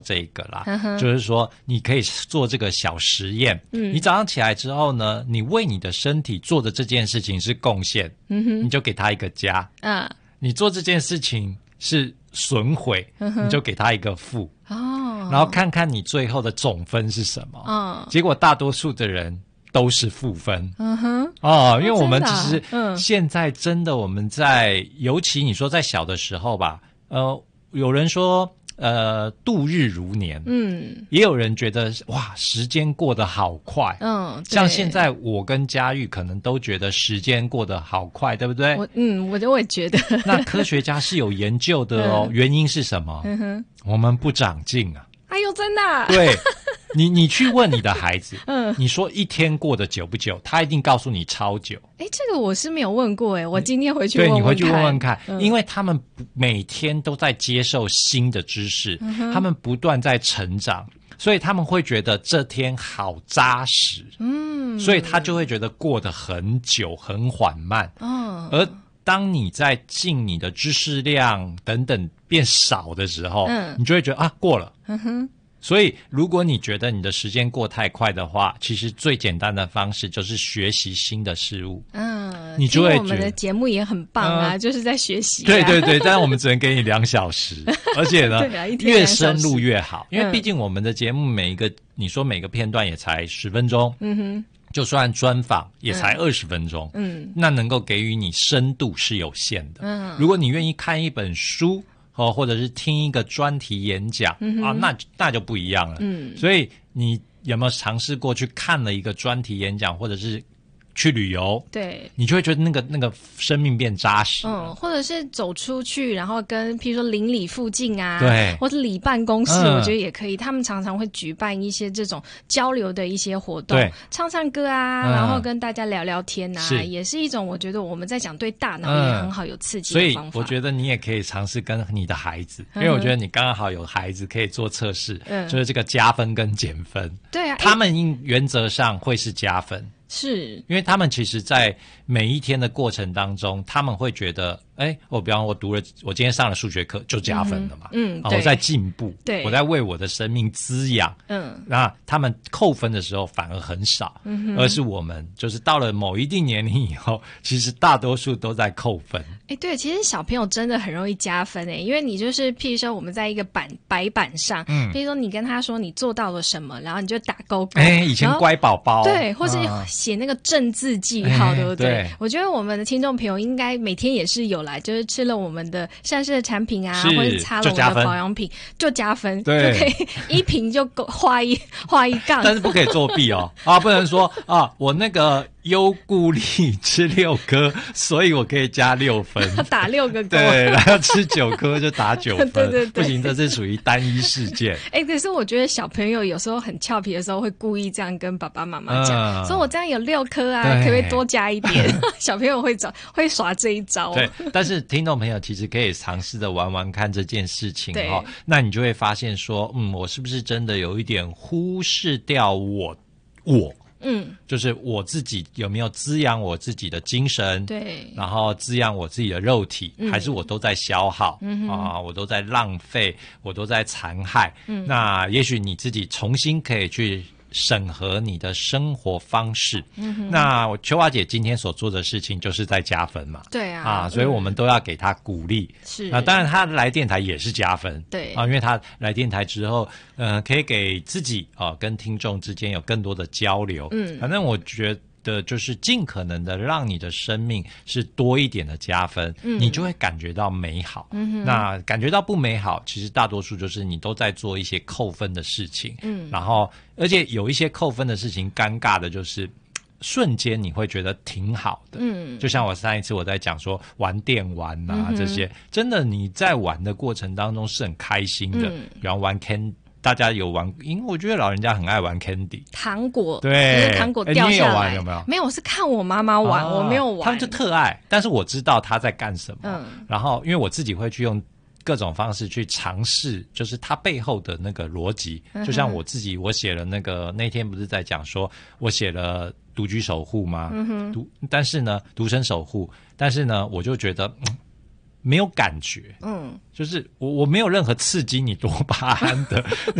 这个啦，就是说你可以做这个小实验。你早上起来之后呢，你为你的身体做的这件事情是贡献，你就给他一个加。你做这件事情是损毁，你就给他一个负。然后看看你最后的总分是什么。结果大多数的人都是负分。因为我们其实现在真的我们在，尤其你说在小的时候吧，有人说度日如年，也有人觉得哇，时间过得好快，像现在我跟佳玉可能都觉得时间过得好快，对不对？ 我也觉得。 那科学家是有研究的哦，原因是什么？我们不长进啊。 哎呦，真的啊？ 对，你去问你的孩子，你说一天过得久不久，他一定告诉你超久。 这个我是没有问过我今天回去问问看。 对，你回去问问看，因为他们每天都在接受新的知识，他们不断在成长，所以他们会觉得这天好扎实，所以他就会觉得过得很久很缓慢。而当你在进你的知识量等等变少的时候，你就会觉得过了。所以如果你觉得你的时间过太快的话，其实最简单的方式就是学习新的事物。你就会觉得我们的节目也很棒啊，就是在学习。 对，但是我们只能给你2小时，而且呢越深入越好，因为毕竟我们的节目你说每个片段也才10分钟。就算专访也才20分钟，那能够给予你深度是有限的。如果你愿意看一本书，或者是听一个专题演讲，那就不一样了。所以你有没有尝试过去看了一个专题演讲，或者是去旅游？对，你就会觉得那个生命变扎实。 或者是走出去，然后跟譬如说邻里附近啊， 对， 或者里办公室，我觉得也可以。他们常常会举办一些这种交流的一些活动，唱唱歌啊，然后跟大家聊聊天啊，也是一种我觉得我们在讲对大脑也很好有刺激的方法。 所以我觉得你也可以尝试跟你的孩子，因为我觉得你刚刚好有孩子可以做测试，就是这个加分跟减分。对啊，他们原则上会是加分。是因为他们其实在每一天的过程当中，他们会觉得比方我今天上了数学课就加分了嘛，我在进步，我在为我的生命滋养，那他们扣分的时候反而很少，而是我们就是到了某一定年龄以后，其实大多数都在扣分。 对，其实小朋友真的很容易加分因为你就是譬如说我们在一个白板上，譬如说你跟他说你做到了什么，然后你就打勾勾。 以前乖宝宝， 对，或是写那个正字记号，对不对？我觉得我们的听众朋友应该每天也是有来，就是吃了我们的善事的产品啊，或者擦了我们的保养品就加分，就可以一瓶就画一杠。 但是不可以作弊不能说我那个优固力吃6颗，所以我可以加6分， 打6个勾。 对，然后吃9颗就打9分。 对， 不行，这是属于单一事件。 可是我觉得小朋友有时候很俏皮的时候，会故意这样跟爸爸妈妈讲，说我这样有6颗啊，可不可以多加一点？小朋友会耍这一招。 对，但是听众朋友其实可以尝试的玩玩看这件事情那你就会发现说，我是不是真的有一点忽视掉我。就是我自己有没有滋养我自己的精神，对，然后滋养我自己的肉体，还是我都在消耗，我都在浪费，我都在残害。那也许你自己重新可以去审核你的生活方式。那秋华姐今天所做的事情就是在加分嘛，对啊，所以我们都要给她鼓励。是当然她来电台也是加分，对因为她来电台之后可以给自己跟听众之间有更多的交流。反正我觉得就是尽可能的让你的生命是多一点的加分，你就会感觉到美好。那感觉到不美好，其实大多数就是你都在做一些扣分的事情。然后而且有一些扣分的事情，尴尬的就是瞬间你会觉得挺好的。就像我上一次我在讲说玩电玩啊这些，真的你在玩的过程当中是很开心的。比方玩 Candy，大家有玩，因为我觉得老人家很爱玩 Candy 糖果， 对， 就是糖果掉下来。 你也有玩有没有？ 没有，我是看我妈妈玩，我没有玩。 他们就特爱，但是我知道他在干什么。然后因为我自己会去用各种方式去尝试，就是它背后的那个逻辑。就像我自己，我写了那天不是在讲说我写了独居守护吗？但是呢，独身守护，但是呢，我就觉得没有感觉，就是我没有任何刺激你多巴胺的